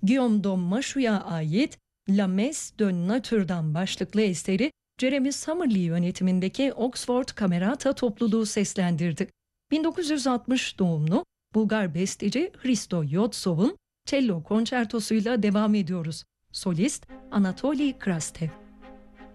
Guillaume de Machu'ya ait La Messe de Nature'dan başlıklı eseri Jeremy Summerlee yönetimindeki Oxford Camerata topluluğu seslendirdi. 1960 doğumlu Bulgar besteci Hristo Yotsov'un cello konçertosuyla devam ediyoruz. Solist Anatoli Krastev.